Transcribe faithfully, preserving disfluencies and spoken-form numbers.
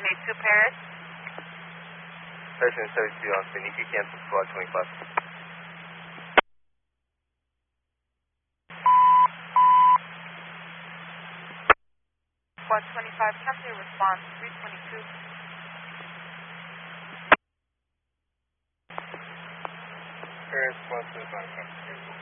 seventy-two Paris. Station seventy-two on scene. You can cancel squad twenty-five. Squad twenty-five, cancel response three twenty-two. Paris, squad twenty-five, cancel.